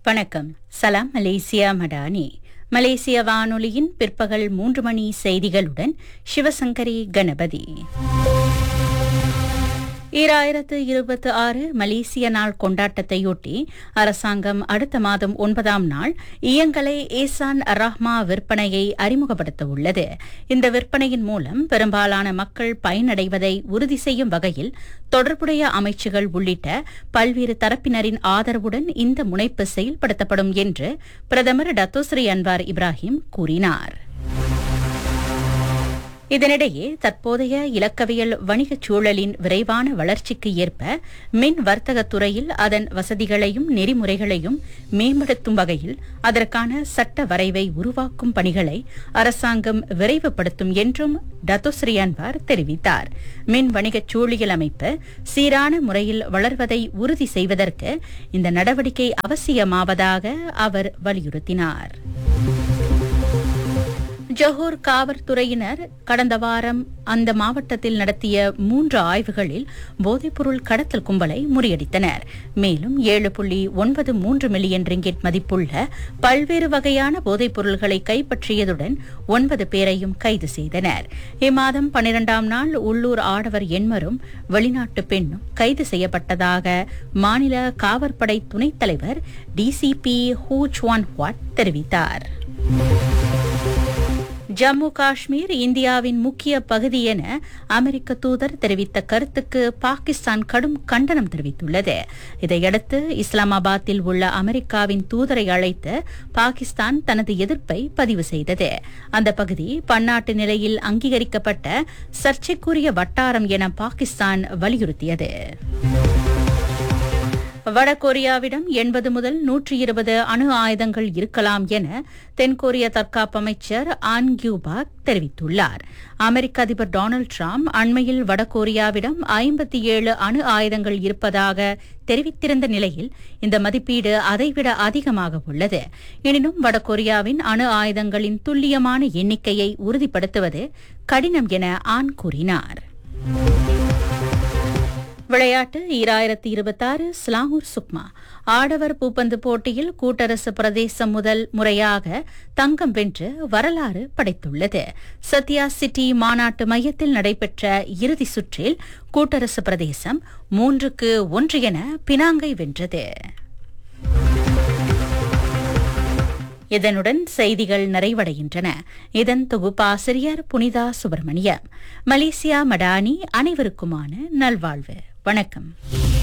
வணக்கம். சலாம் மலேசியா மடானி. மலேசிய வானொலியின் பிற்பகல் 3 மணி செய்திகளுடன் சிவசங்கரி கணபதி. 2026 மலேசிய நாள் கொண்டாட்டத்தையொட்டி அரசாங்கம் அடுத்த மாதம் 9ஆம் நாள் இயங்கலை ஏசான் ரஹ்மா விற்பனையை அறிமுகப்படுத்த உள்ளது. இந்த விற்பனையின் மூலம் பெரும்பாலான மக்கள் பயனடைவதை உறுதி செய்யும் வகையில் தொடர்புடைய அமைச்சுகள் உள்ளிட்ட பல்வேறு தரப்பினரின் ஆதரவுடன் இந்த முனைப்பு செயல்படுத்தப்படும் என்று பிரதமர் டத்தோஸ்ரீ அன்வார் இப்ராஹிம் கூறினார். இதனிடையே தற்போதைய இலக்கவியல் வணிகச் சூழலின் விரைவான வளர்ச்சிக்கு ஏற்ப மின் வர்த்தகத் துறையில் அதன் வசதிகளையும் நெறிமுறைகளையும் மேம்படுத்தும் வகையில் அதற்கான சட்ட வரைவை உருவாக்கும் பணிகளை அரசாங்கம் விரைவுபடுத்தும் என்றும் டத்தோஸ்ரீ அன்வார் தெரிவித்தார். மின் வணிகச் சூழியல் அமைப்பு சீரான முறையில் வளர்வதை உறுதி செய்வதற்கு இந்த நடவடிக்கை அவசியமாவதாக அவர் வலியுறுத்தினார். ஜொஹூர் காவல்துறையினர் கடந்த வாரம் அந்த மாவட்டத்தில் நடத்திய 3 ஆய்வுகளில் போதைப்பொருள் கடத்தல் கும்பலை முறியடித்தனர். மேலும் 7.93 மில்லியன் ரிங்கிட் மதிப்புள்ள பல்வேறு வகையான போதைப் பொருள்களை கைப்பற்றியதுடன் 9 பேரையும் கைது செய்தனர். இம்மாதம் 12ஆம் நாள் உள்ளூர் ஆடவர் எண்மரும் வெளிநாட்டு பெண்ணும் கைது செய்யப்பட்டதாக மாநில காவற்படை துணைத் தலைவர் டிசிபி ஹூ சுவான் ஹுவாட் தெரிவித்தார். ஜம்மு காஷ்மீர் இந்தியாவின் முக்கிய பகுதி என அமெரிக்க தூதர் தெரிவித்த கருத்துக்கு பாகிஸ்தான் கடும் கண்டனம் தெரிவித்துள்ளது. இதையடுத்து இஸ்லாமாபாத்தில் உள்ள அமெரிக்காவின் தூதரை அழைத்து பாகிஸ்தான் தனது எதிர்ப்பை பதிவு செய்தது. அந்த பகுதி பன்னாட்டு நிலையில் அங்கீகரிக்கப்பட்ட சர்ச்சைக்குரிய வட்டாரம் என பாகிஸ்தான் வலியுறுத்தியது. வடகொரியாவிடம் 80 முதல் 120 அணு ஆயுதங்கள் இருக்கலாம் என தென்கொரிய தற்காப்பு அமைச்சர் ஆன் கியூபாக் தெரிவித்துள்ளார். அமெரிக்க அதிபர் டொனால்டு டிரம்ப் அண்மையில் வடகொரியாவிடம் 57 அணு ஆயுதங்கள் இருப்பதாக தெரிவித்திருந்த நிலையில் இந்த மதிப்பீடு அதைவிட அதிகமாக உள்ளது. எனினும் வடகொரியாவின் அணு ஆயுதங்களின் துல்லியமான எண்ணிக்கையை உறுதிப்படுத்துவது கடினம் என ஆன் கூறினார். விளையாட்டு 2026 ஸ்லாங்கூர் சுக்மா ஆடவர் பூப்பந்து போட்டியில் கூட்டரசு பிரதேசம் முதல் முறையாக தங்கம் வென்று வரலாறு படைத்துள்ளது. சத்யா சிட்டி மாநாட்டு மையத்தில் நடைபெற்ற இறுதி சுற்றில் கூட்டரசு பிரதேசம் 3-1 என பினாங்கை வென்றது. இதனுடன் செய்திகள் நிறைவடைகின்றன. இதன் தொகுப்பாசிரியர் புனிதா சுப்பிரமணியம். மலேசியா மடானி அனைவருக்குமான நல்வாழ்வு. வணக்கம்.